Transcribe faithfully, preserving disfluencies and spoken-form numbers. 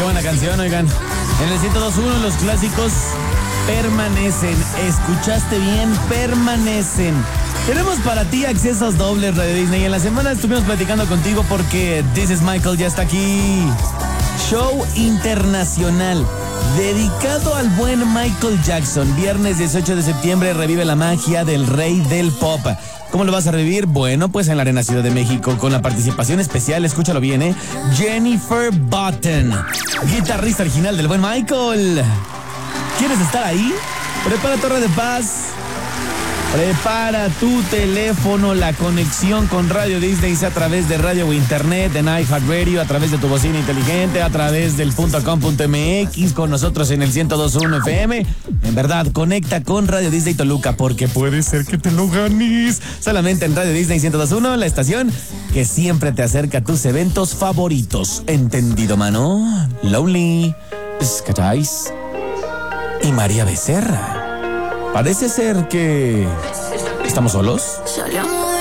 buena canción, oigan. En el ciento dos punto uno los clásicos permanecen. ¿Escuchaste bien? Permanecen. Tenemos para ti accesos dobles, Radio Disney. En la semana estuvimos platicando contigo porque This is Michael ya está aquí. Show internacional dedicado al buen Michael Jackson. Viernes dieciocho de septiembre revive la magia del rey del pop. ¿Cómo lo vas a revivir? Bueno, pues en la Arena Ciudad de México con la participación especial, escúchalo bien, ¿eh? Jennifer Button, guitarrista original del buen Michael. ¿Quieres estar ahí? Prepara Torre de Paz. Prepara tu teléfono, la conexión con Radio Disney a través de radio o internet, en iHeartRadio, a través de tu bocina inteligente, a través del .com.mx, con nosotros en el ciento dos punto uno F M. En verdad, conecta con Radio Disney Toluca porque puede ser que te lo ganes. Solamente en Radio Disney ciento dos punto uno, la estación que siempre te acerca a tus eventos favoritos. ¿Entendido, mano? Lonely, Skatais y María Becerra. Parece ser que... ¿estamos solos?